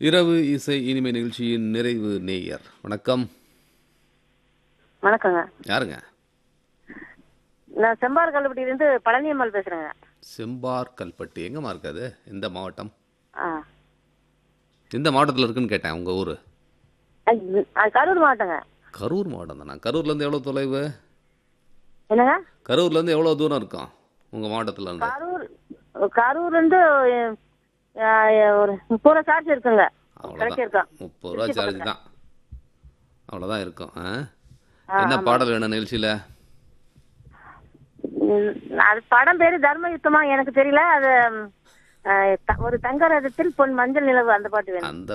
இரவு இசை இனிமை நிகழ்ச்சியின் நிறைவு நேயர். வணக்கம். வணக்கங்க. யாருங்க? நான் செம்பார் கல்லுப்பட்டியிலேருந்து பழனியம்மாள் பேசுறேங்க. செம்பார் கல்பட்டி எங்கம்மா இருக்காது? எந்த மாவட்டம்? ஆ எந்த மாவட்டத்தில் இருக்குன்னு கேட்டேன். உங்கள் ஊர்? அது கரூர் மாவட்டங்க. கரூர் மாவட்டம் தானே? கரூர்லேருந்து எவ்வளோ தொலைவு? என்னங்க? கரூர்லேருந்து எவ்வளோ தூரம் இருக்கும் உங்கள் மாவட்டத்துலேருந்து? கரூர்லேருந்து ஒரு 30 ரூபா சார்ஜ் இருக்குங்க. கிடைக்க இருக்கா? 30 ரூபா சார்ஜ் தான். அவ்வளோதான் இருக்கும். என்ன பாடல் வேணும் நிகழ்ச்சியில்? அது படம் பேரு தர்ம யுத்தமா எனக்கு தெரியல. அது ஒரு தங்க ரதத்தில் பொன் மஞ்சள் நிலவு அந்த பாட்டு வேணும். அந்த